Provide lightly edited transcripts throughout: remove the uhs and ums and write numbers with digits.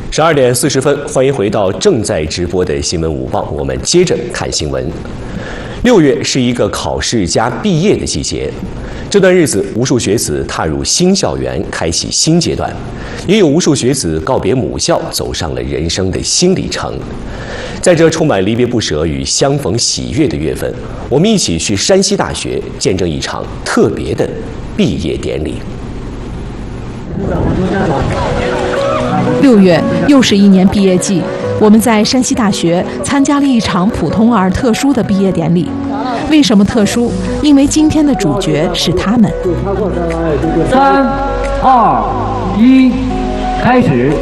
12点40分，欢迎回到正在直播的新闻午报，我们接着看新闻。6月是一个考试加毕业的季节，这段日子，无数学子踏入新校园，开启新阶段，也有无数学子告别母校，走上了人生的新里程。在这充满离别不舍与相逢喜悦的月份，我们一起去山西大学，见证一场特别的毕业典礼。 6月又是一年毕业季，我们在山西大学参加了一场普通而特殊的毕业典礼。为什么特殊？因为今天的主角是他们。 3、2、1，开始。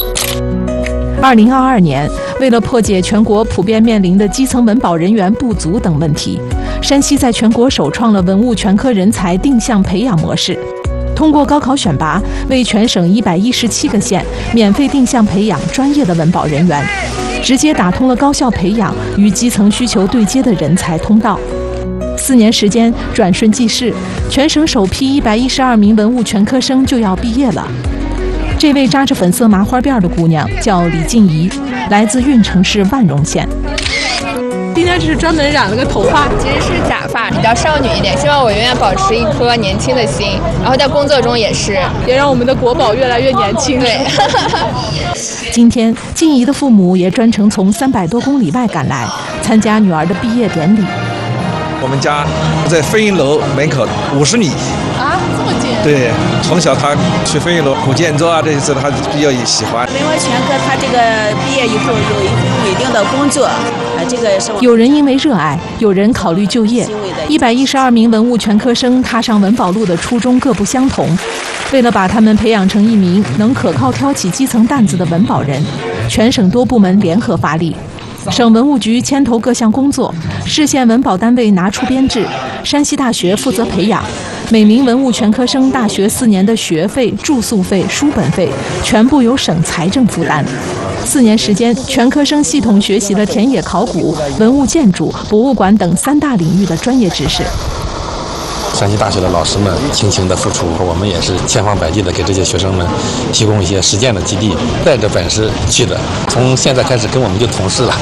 2022年，为了破解全国普遍面临的基层文保人员不足等问题，山西在全国首创了文物全科人才定向培养模式。通过高考选拔，为全省117个县免费定向培养专业的文保人员，直接打通了高校培养与基层需求对接的人才通道。4年时间转瞬即逝，全省首批112名文物全科生就要毕业了。这位扎着粉色麻花辫的姑娘叫李静怡，来自运城市万荣县。 今天只是专门染了个头发， 其实是假发，比较少女一点。希望我永远保持一颗年轻的心，然后在工作中也是， 也让我们的国宝越来越年轻。 对。 今天，静怡的父母也专程从300多公里外赶来，参加女儿的毕业典礼。 我们家在飞云楼门口50米。 啊，这么近？ 对，从小他去飞云楼古建筑啊，这些他比较喜欢。 文物全科他这个毕业以后有一份稳定的工作，这个是有人因为热爱，有人考虑就业。112名文物全科生踏上文保路的初衷各不相同。为了把他们培养成一名能可靠挑起基层担子的文保人，全省多部门联合发力。省文物局牵头各项工作，市县文保单位拿出编制，山西大学负责培养。每名文物全科生大学4年的学费、住宿费、书本费全部由省财政负担。4年时间，全科生系统学习了田野考古、文物建筑、博物馆等3大领域的专业知识。 山西大学的老师们倾情的付出，我们也是千方百计的给这些学生们提供一些实践的基地，带着本事去的。从现在开始跟我们就同事了。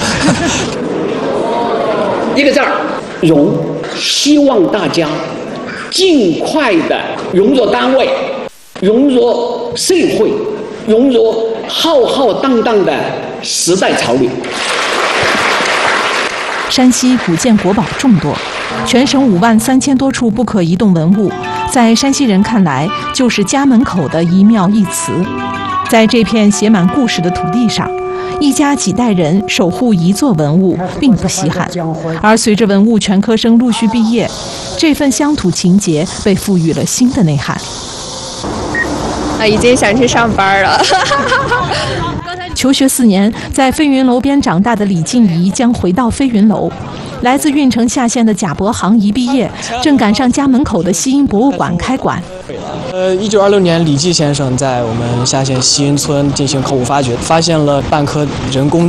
一个字儿，融。希望大家尽快的融入单位，融入社会，融入浩浩荡荡的时代潮流。 山西古建国宝众多，全省53000多处不可移动文物，在山西人看来就是家门口的一庙一祠。在这片写满故事的土地上，一家几代人守护一座文物并不稀罕，而随着文物全科生陆续毕业，这份乡土情结被赋予了新的内涵。 已经想去上班了。 求学4年，在飞云楼边长大的李静怡将回到飞云楼。来自运城下县的贾伯航一毕业，正赶上家门口的西阴博物馆开馆。 1926年，李济先生在我们下县西阴村进行考古发掘，发现了半颗人工